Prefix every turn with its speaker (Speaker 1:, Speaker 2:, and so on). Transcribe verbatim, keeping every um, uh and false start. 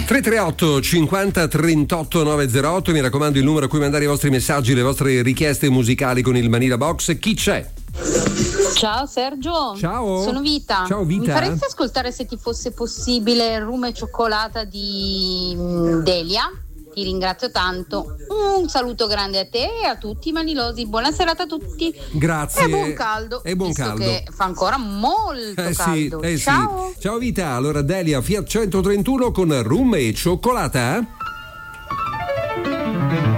Speaker 1: tre tre otto cinquanta trentotto novecentotto, mi raccomando il numero a cui mandare i vostri messaggi, le vostre richieste musicali con il Manila Box. Chi c'è?
Speaker 2: Ciao Sergio.
Speaker 1: Ciao.
Speaker 2: Sono Vita.
Speaker 1: Ciao Vita.
Speaker 2: Mi faresti ascoltare, se ti fosse possibile, Rum e Cioccolata di Delia? Ti ringrazio tanto. Un saluto grande a te e a tutti i manilosi. Buona serata a tutti.
Speaker 1: Grazie.
Speaker 2: E buon caldo.
Speaker 1: E buon
Speaker 2: visto
Speaker 1: caldo.
Speaker 2: Che fa ancora molto
Speaker 1: eh
Speaker 2: caldo.
Speaker 1: Sì, eh
Speaker 2: Ciao.
Speaker 1: Sì. Ciao Vita. Allora Delia, Fiat centotrentuno con Rum e Cioccolata.